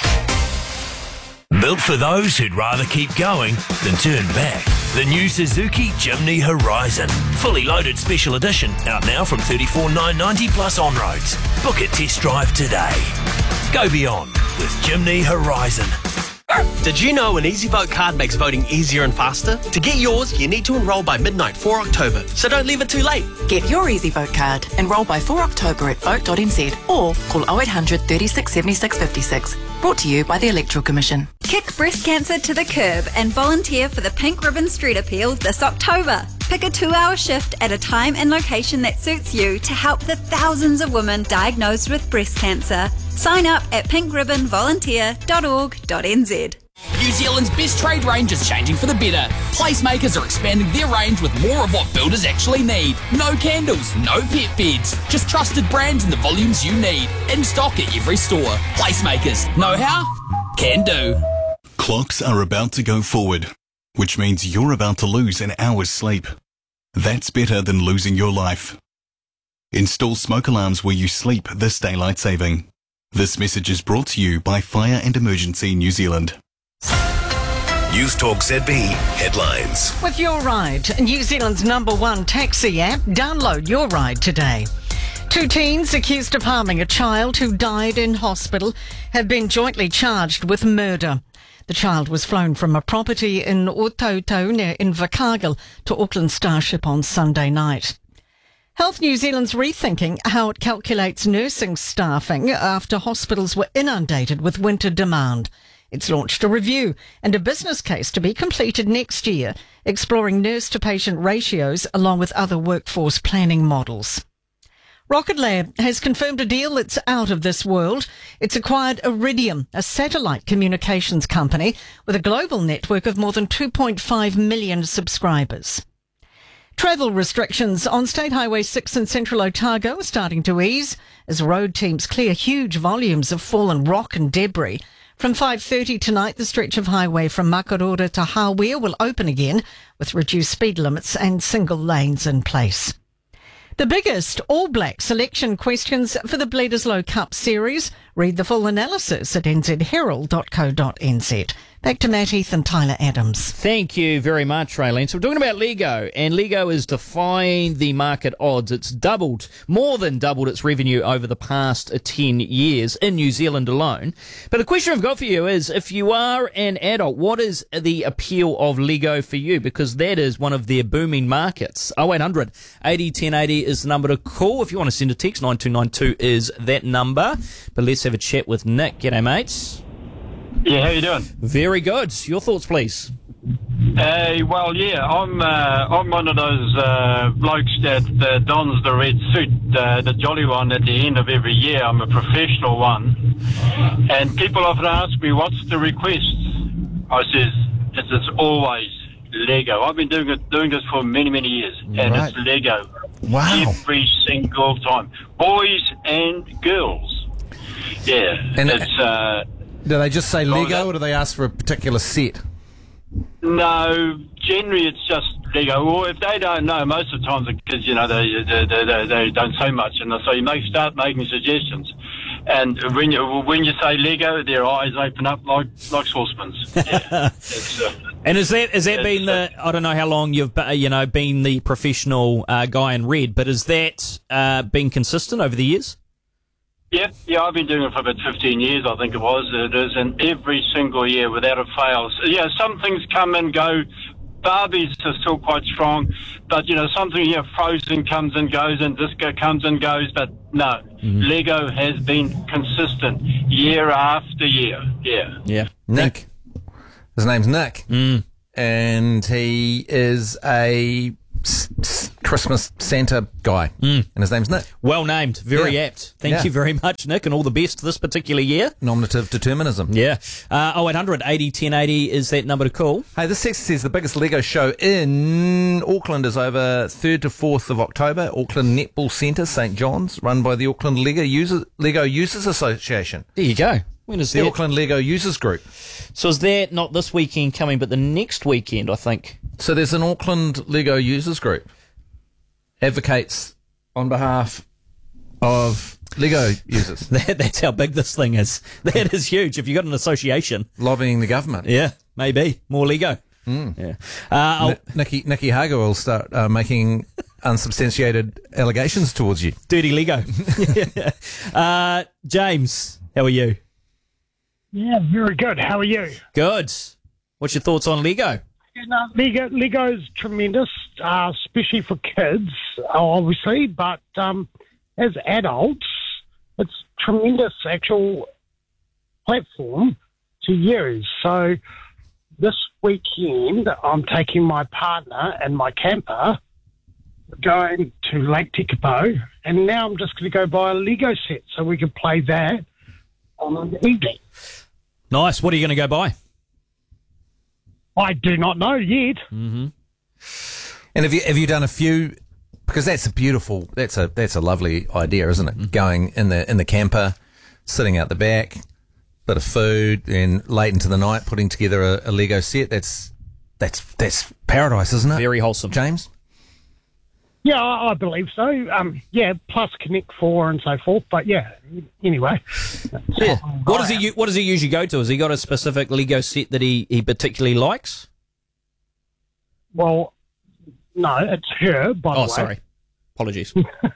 Built for those who'd rather keep going than turn back. The new Suzuki Jimny Horizon. Fully loaded special edition. Out now from thirty-four thousand nine hundred ninety plus on-roads. Book a test drive today. Go beyond with Jimny Horizon.
Did you know an EasyVote card makes voting easier and faster? To get yours, you need to enrol by midnight for October, so don't leave it too late.
Get your EasyVote card. Enrol by four October at vote dot n z or call oh eight hundred, thirty-six, seventy-six, fifty-six. Brought to you by the Electoral Commission.
Kick breast cancer to the curb and volunteer for the Pink Ribbon Street Appeal this October. Pick a two-hour shift at a time and location that suits you to help the thousands of women diagnosed with breast cancer. Sign up at pink ribbon volunteer dot org dot n z.
New Zealand's best trade range is changing for the better. Placemakers are expanding their range with more of what builders actually need. No candles, no pet beds, just trusted brands in the volumes you need. In stock at every store. Placemakers. Know how? Can do.
Clocks are about to go forward, which means you're about to lose an hour's sleep. That's better than losing your life. Install smoke alarms where you sleep this daylight saving. This message is brought to you by Fire and Emergency New Zealand.
News Talk Z B headlines.
With Your Ride, New Zealand's number one taxi app, download Your Ride today. Two teens accused of harming a child who died in hospital have been jointly charged with murder. The child was flown from a property in Otauto near Invercargill to Auckland Starship on Sunday night. Health New Zealand's rethinking how it calculates nursing staffing after hospitals were inundated with winter demand. It's launched a review and a business case to be completed next year, exploring nurse-to-patient ratios along with other workforce planning models. Rocket Lab has confirmed a deal that's out of this world. It's acquired Iridium, a satellite communications company with a global network of more than two point five million subscribers. Travel restrictions on State Highway six in central Otago are starting to ease as road teams clear huge volumes of fallen rock and debris. From five thirty tonight, the stretch of highway from Makarora to Hawea will open again with reduced speed limits and single lanes in place. The biggest All Black selection questions for the Bledisloe Cup Series. Read the full analysis at n z herald dot co dot n z. Back to Matt Heath and Tyler Adams.
Thank you very much, Raylene. So we're talking about Lego, and Lego is defying the market odds. It's doubled, more than doubled its revenue over the past ten years in New Zealand alone. But the question I've got for you is, if you are an adult, what is the appeal of Lego for you? Because that is one of their booming markets. oh eight hundred, eighty, ten eighty is the number to call. If you want to send a text, nine two nine two is that number. But let's have a chat with Nick. G'day, mates.
Yeah, how you doing?
Very good. Your thoughts, please.
Hey, well, yeah, I'm uh, I'm one of those uh, blokes that uh, dons the red suit, uh, the jolly one at the end of every year. I'm a professional one, and people often ask me, "What's the request?" I says, "It's, it's always Lego." I've been doing it, doing this for many, many years, and
Right.
it's Lego.
Wow.
Every single time, boys and girls. Yeah,
And
it's. Uh,
Do they just say
Well,
Lego,
that-
or do they ask for a particular set?
No, generally it's just Lego. Or if they don't know, most of the times the kids, you know, they they, they, they, they don't say much, and so you make start making suggestions. And when you when you say Lego, their eyes open up like like saucepans. Yeah, it's, uh,
And is that is that
It's,
been the I don't know how long you've be- you know been the professional uh, guy in red, but is that uh, been consistent over the years?
yeah, yeah. I've been doing it for about fifteen years, I think it was. It is, and every single year, without a fail. So, yeah, some things come and go. Barbies are still quite strong, but you know, something here, Frozen comes and goes, and Disco comes and goes. But no, Lego has been consistent year after year. Yeah.
Yeah.
Nick. His name's Nick.
Mm.
And he is a s- s- Christmas Santa guy.
Mm.
And his name's Nick.
Well named. Very
Yeah.
apt. Thank
Yeah.
you very much, Nick, and all the best this particular year.
Nominative determinism.
Yeah. Uh, oh eight hundred eighty ten eighty is that number to call.
Hey, this text says the biggest Lego show in Auckland is over third to fourth of October. Auckland Netball Centre, St John's, run by the Auckland Lego Users, Lego Users Association.
There you go. When is
the
that?
Auckland Lego Users Group.
So is that not this weekend coming, but the next weekend, I think?
So there's an Auckland Lego Users Group. Advocates on behalf of Lego users.
that, that's how big this thing is. That is huge. If you've got an association.
Lobbying the government.
Yeah, maybe. More Lego.
Mm.
Yeah. Uh,
N- Nikki, Nikki Hager will start uh, making unsubstantiated allegations towards you.
Dirty Lego. uh, James, how are you?
Yeah, very good. How are you?
Good. What's your thoughts on Lego?
You know, Lego, Lego's tremendous, uh, especially for kids, obviously, but um, as adults, it's tremendous actual platform to use. So this weekend, I'm taking my partner and my camper going to Lake Tekapo, and now I'm just going to go buy a Lego set so we can play that on an evening.
Nice. What are you going to go buy?
I do not know yet.
Mm-hmm.
And have you have you done a few? Because that's a beautiful, that's a that's a lovely idea, isn't it? Mm-hmm. Going in the in the camper, sitting out the back, bit of food, and late into the night putting together a, a Lego set. That's that's that's paradise, isn't it?
Very wholesome,
James.
Yeah, I, I believe so. Um, yeah, plus Connect Four and so forth. But yeah, anyway.
Yeah. What does he u- What does he usually go to? Has he got a specific Lego set that he, he particularly likes?
Well, no, it's her. By the
oh,
way.
sorry. Apologies.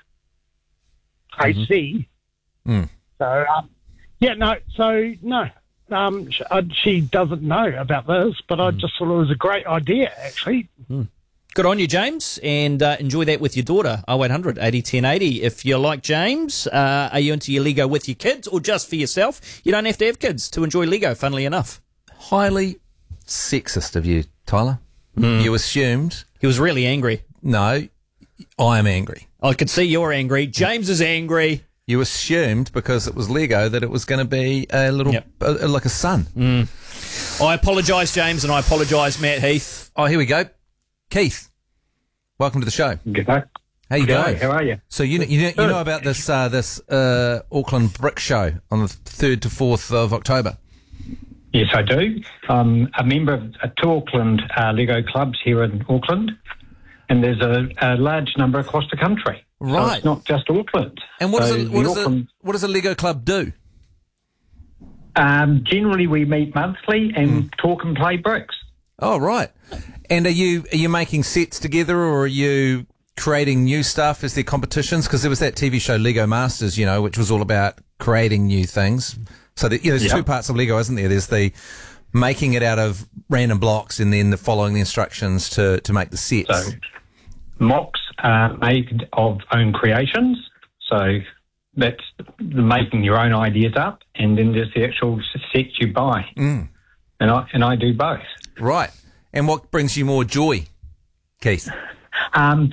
Tracy.
Mm.
So um, yeah, no. So no. Um, she, uh, she doesn't know about this, but I just thought it was a great idea, actually.
Mm. Good on you, James, and uh, enjoy that with your daughter. oh eight hundred eighty ten eighty. If you're like James, uh, are you into your Lego with your kids or just for yourself? You don't have to have kids to enjoy Lego, funnily enough.
Highly sexist of you, Tyler.
Mm.
You assumed.
He was really angry.
No, I am angry.
I could see you're angry. James is angry.
You assumed because it was Lego that it was going to be a little,
Yep.
a, like a son.
Mm. I apologise, James, and I apologise, Matt Heath.
Oh, here we go. Keith, welcome to the show.
G'day.
How you
G'day,
going?
how are you?
So you know, you know, you know about this uh, this uh, Auckland Brick Show on the third to fourth of October.
Yes, I do. I'm a member of uh, two Auckland uh, Lego clubs here in Auckland, and there's a, a large number across the country. So
Right.
it's not just Auckland.
And what
So
does a, what
the
does a,
Auckland-
what does a Lego club do?
Um, generally, we meet monthly and talk and play bricks.
Oh, right. And are you are you making sets together, or are you creating new stuff? Is there competitions? Because there was that T V show Lego Masters, you know, which was all about creating new things. So that, you know, there's
Yeah.
two parts of Lego, isn't there? There's the making it out of random blocks, and then the following the instructions to, to make the sets.
So mocks are made of own creations. So that's the making your own ideas up, and then there's the actual sets you buy.
Mm.
And I and I do both.
Right. And what brings you more joy, Keith?
Um,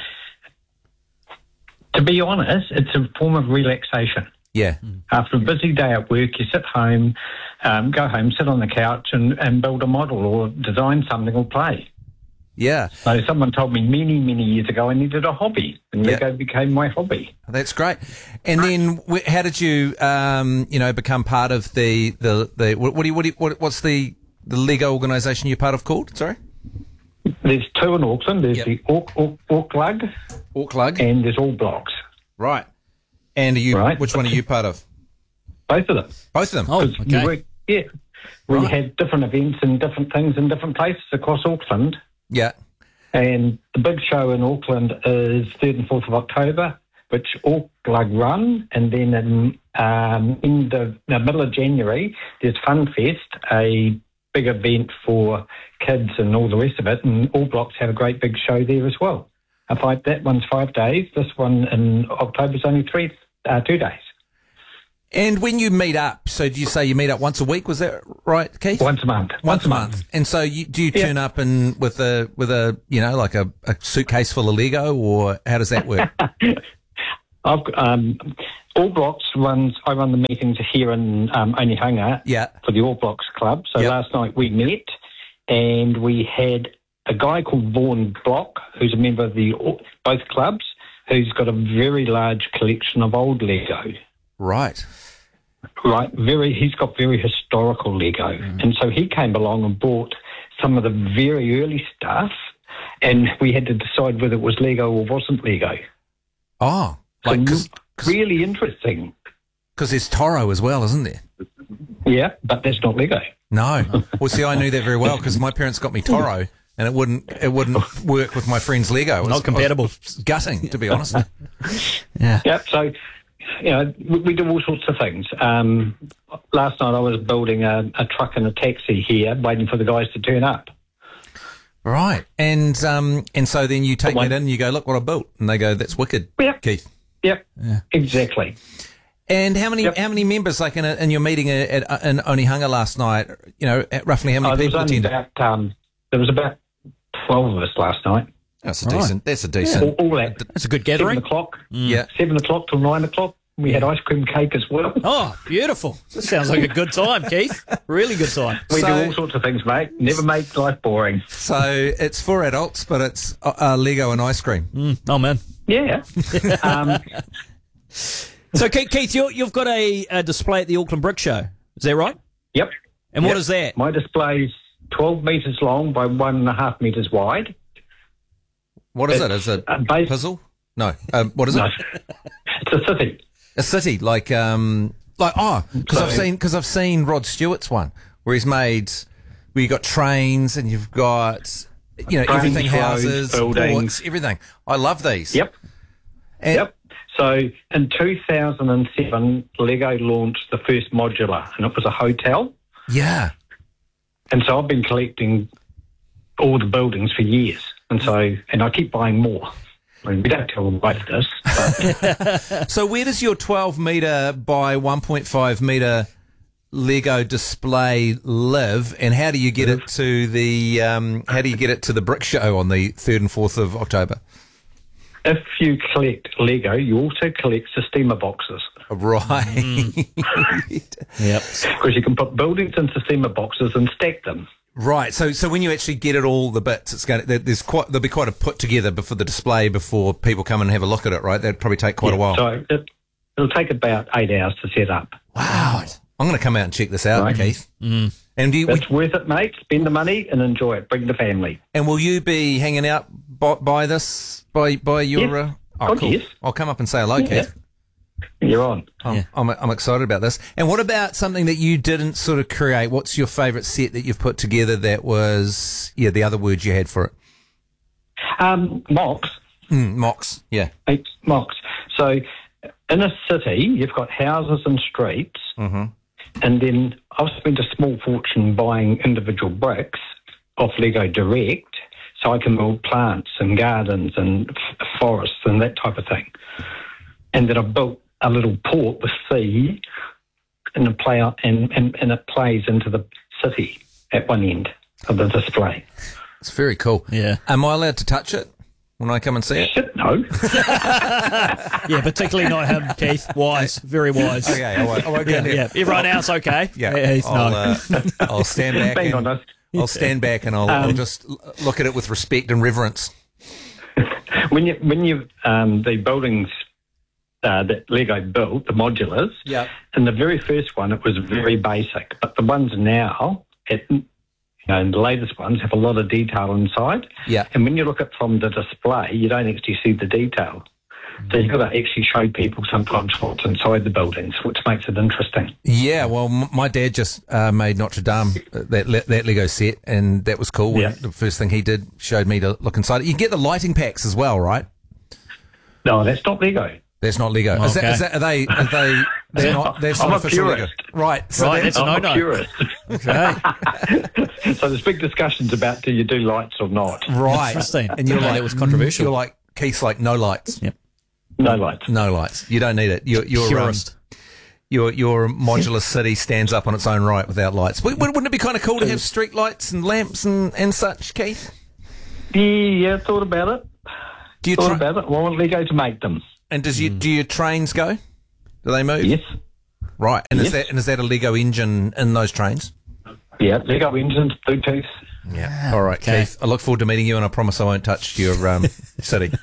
to be honest, it's a form of relaxation.
Yeah.
After a busy day at work, you sit home, um, go home, sit on the couch and, and build a model or design something or play.
Yeah.
So someone told me many, many years ago I needed a hobby, and
Yeah.
Lego became my hobby.
That's great. And then, wh- how did you, um, you know, become part of the the, the what, what do you what, do you, what what's the the Lego organisation you're part of called? Sorry.
There's two in Auckland. There's
Yep.
the Auck, Auck, Aucklug,
Aucklug,
and there's All Blocks.
Right. And are you?
Right.
Which one are you part of?
Both of them.
Both of them.
Oh,
'Cause you
okay.
work- yeah. We
Right.
have different events and different things in different places across Auckland.
Yeah.
And the big show in Auckland is third and fourth of October, which Auckland run. And then in, um, in the, the middle of January, there's Fun Fest, a big event for kids and all the rest of it. And All Blocks have a great big show there as well. And five, that one's five days. This one in October is only three, uh, two days.
And when you meet up, so do you say you meet up once a week? Was that right, Keith?
Once a month.
Once a month. And so you, do you turn
Yeah.
up and with a with a you know like a, a suitcase full of Lego, or how does that work?
I've um, All Blocks runs. I run the meetings here in um, Onehunga
yeah.
for the All Blocks Club. So
Yep.
last night we met, and we had a guy called Vaughan Block, who's a member of the both clubs, who's got a very large collection of old Lego.
Right.
Right, very. He's got very historical Lego,
Mm.
and so he came along and bought some of the very early stuff, and we had to decide whether it was Lego or wasn't Lego.
Oh,
So
like cause,
really interesting.
Because there's Toro as well, isn't there?
Yeah, but that's not Lego.
No. Well, see, I knew that very well because my parents got me Toro, and it wouldn't it wouldn't work with my friend's Lego. It was,
Not compatible.
I was gutting, to be honest.
Yeah. Yeah. So, you know, we, we do all sorts of things. Um, last night I was building a, a truck and a taxi here, waiting for the guys to turn up.
Right. And um, and so then you take that in and you go, look what I built. And they go, that's wicked,
Yep.
Keith.
Yep. Exactly.
And how many how many members, like in, a, in your meeting at, at, in Onehunga last night, you know, at roughly how many
Oh, there was
people
only
attended?
about, um, there was about twelve of us last night.
That's a decent. That's a decent.
All, all that.
That's a good
Seven
gathering.
o'clock.
Yeah.
Seven o'clock till nine o'clock. We had ice cream cake as well.
Oh, beautiful. That sounds like a good time, Keith. Really good time.
We
So-
do all sorts of things, mate. Never make life boring.
So it's for adults, but it's uh, uh, Lego and ice cream.
Mm. Oh, man.
Yeah. um,
So, Keith, Keith you, you've got a, a display at the Auckland Brick Show. Is that right?
Yep.
And what
Yep.
is that?
My display's twelve metres long by one and a half metres wide.
What is
It's
it? Is it
a base-
puzzle? No. Um, what is
No.
it?
It's a city.
A city, like um, like oh, because I've
So-
seen because I've seen Rod Stewart's one where he's made where you got trains and you've got you know
Trains,
everything,
roads,
houses,
buildings.
ports, everything. I love these.
Yep.
And-
Yep. So in two thousand seven, Lego launched the first modular, and it was a hotel.
Yeah.
And so I've been collecting all the buildings for years, and so and I keep buying more. I mean, we don't tell them about this. But
So where does your twelve meter by one point five meter Lego display live, and how do you get it to the um, how do you get it to the Brick Show on the third and fourth of October?
if you collect Lego, you also collect Sistema boxes.
Right.
Yep.
Because you can put buildings in Sistema boxes and stack them.
Right. So, so when you actually get it all the bits, it's going to, there's quite there'll be quite a put together before the display before people come and have a look at it. Right. That'd probably take quite
Yeah,
a while.
So it, it'll take about eight hours to set up.
Wow. I'm going to come out and check this out,
Right.
Keith. Mm. And do you,
It's worth it, mate. Spend the money and enjoy it. Bring the family.
and will you be hanging out by, by this by by your?
Yes.
Uh, oh,
God,
cool.
yes.
I'll come up and say hello,
Yeah.
Keith.
You're on.
I'm, I'm I'm excited about this. And what about something that you didn't sort of create? What's your favourite set that you've put together that was yeah the other word you had for it?
Um, mocks.
Mm, mocks. Yeah.
It's mocks. So in a city, you've got houses and streets,
Mm-hmm.
and then I've spent a small fortune buying individual bricks off Lego Direct, so I can build plants and gardens and f- forests and that type of thing. And then I've built a little port with sea, and it play out, and, and, and it plays into the city at one end of the display.
It's very cool.
Yeah.
Am I allowed to touch it when I come and see it?
Shit, no.
Yeah, particularly not him, Keith. Wise, very wise.
Okay, I won't, I won't go
Yeah,
there.
yeah. Everyone else okay?
Yeah,
he's
I'll,
no.
uh, I'll stand back.
Being
and,
honest.
I'll stand back and I'll, I'll
Um,
just l- look at it with respect and reverence.
When you when you um, the buildings uh, that Lego built, the modulars,
Yeah.
in the very first one it was very basic, but the ones now, it, you know, the latest ones have a lot of detail inside.
Yeah.
And when you look at from the display, you don't actually see the detail. So you've got to actually show people sometimes what's inside the buildings, which makes it interesting.
Yeah, well, m- my dad just uh, made Notre Dame uh, that le- that Lego set, and that was cool.
Yeah.
The first thing he did showed me to look inside it. You get the lighting packs as well, right?
No, that's not Lego.
That's not Lego. Is that,
Okay.
is that, are they? Are they? They're not. That's
I'm
not
a
official Lego.
purist.
Right. So
Right,
that-
that's a
I'm
no-no.
a purist.
Okay.
So there's big discussions about do you do lights or not?
right.
Interesting.
And you're
Didn't know
like
that was controversial.
You're like Keith's like no lights.
Yep.
No lights.
No lights. You don't need it. You're you're um,
Purist.
your your modular city stands up on its own right without lights. Wou- Wouldn't it be kind of cool to have street lights and lamps and, and such, Keith?
Yeah, yeah, thought about it.
Do you
thought
tra-
about it. I want Lego to make them.
And does you do your trains go? Do they move?
Yes.
Right. And is
Yes.
that and is that a Lego engine in those trains?
Yeah, Lego engines, Bluetooth.
Yeah. All right, Keith. I look forward to meeting you, and I promise I won't touch your um, city.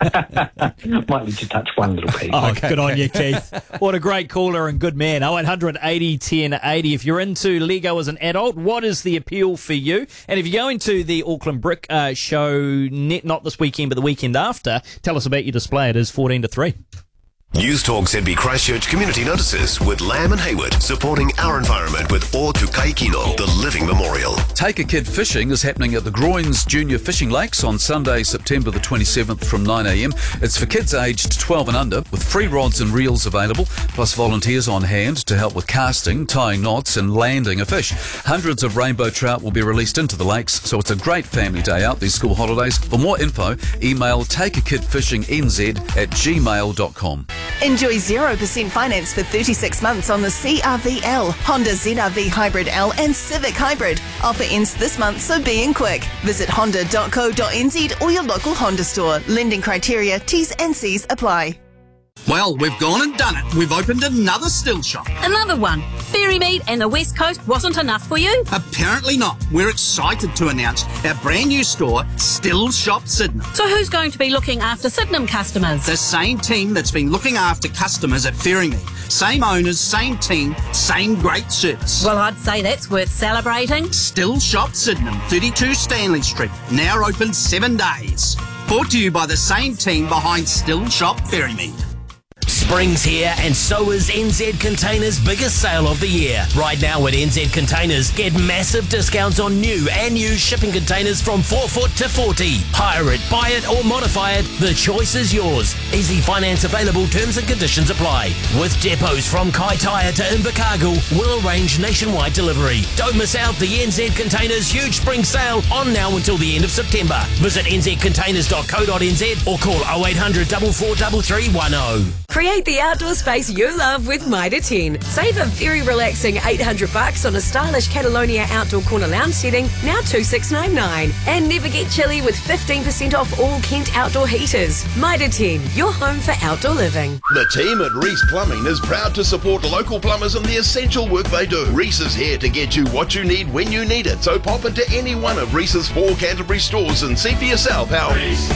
Might need to touch one little piece.
Oh, good on you, Keith. What a great caller and good man. oh eight hundred eighty ten eighty. If you're into Lego as an adult, what is the appeal for you? And if you're going to the Auckland Brick uh, Show, net, not this weekend, but the weekend after, tell us about your display. It is fourteen to three.
News Talk Z B Christchurch Community Notices with Lamb and Hayward, supporting our environment with O Tukai Kino, the Living Memorial.
Take a Kid Fishing is happening at the Groins Junior Fishing Lakes on Sunday, September the twenty-seventh from nine a m. It's for kids aged twelve and under, with free rods and reels available, plus volunteers on hand to help with casting, tying knots and landing a fish. Hundreds of rainbow trout will be released into the lakes, so it's a great family day out these school holidays. For more info, email takeakidfishingnz at gmail dot com.
Enjoy zero percent finance for thirty-six months on the C R V L, Honda Z R V Hybrid L and Civic Hybrid. Offer ends this month, so be in quick. Visit honda dot co dot n z or your local Honda store. Lending criteria, T's and C's apply.
Well, we've gone and done it. We've opened another still shop.
Another one. Ferrymead and the West Coast wasn't enough for you?
Apparently not. We're excited to announce our brand new store, Still Shop Sydenham.
So who's going to be looking after Sydenham customers?
The same team that's been looking after customers at Ferrymead. Same owners, same team, same great service.
Well, I'd say that's worth celebrating.
Still Shop Sydenham, thirty-two Stanley Street. Now open seven days. Brought to you by the same team behind Still Shop Ferrymead.
Spring's here and so is N Z Containers' biggest sale of the year. Right now at N Z Containers, get massive discounts on new and used shipping containers from four foot to forty. Hire it, buy it or modify it, the choice is yours. Easy finance available, terms and conditions apply. With depots from Kaitaia to Invercargill, we'll arrange nationwide delivery. Don't miss out the N Z Containers huge spring sale on now until the end of September. Visit n z containers dot co dot n z or call oh eight hundred, four four three three one oh.
Create the outdoor space you love with Mitre ten. Save a very relaxing eight hundred bucks on a stylish Catalonia outdoor corner lounge setting, now two six nine nine. And never get chilly with fifteen percent off all Kent outdoor heaters. Mitre ten, your home for outdoor living.
The team at Reese Plumbing is proud to support local plumbers and the essential work they do. Reese is here to get you what you need when you need it. So pop into any one of Reese's four Canterbury stores and see for yourself how Reese